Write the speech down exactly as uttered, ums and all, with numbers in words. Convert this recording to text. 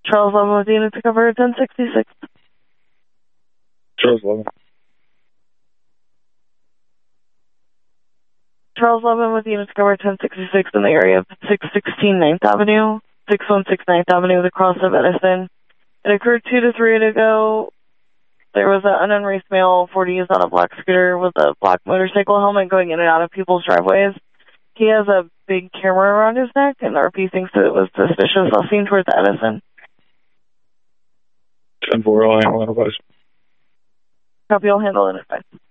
Charles eleven with unit to cover ten sixty-six. Charles eleven. Charles eleven with unit to cover ten sixty-six in the area of six sixteen ninth Avenue, six one six ninth Avenue, the cross of Edison. It occurred two to three ago. There was an ununraced male, forty years, on a black scooter with a black motorcycle helmet going in and out of people's driveways. He has a big camera around his neck, and R P thinks that it was suspicious. I'll see him towards Edison. ten four, I'll handle it, advice. Copy, I'll handle it, advice.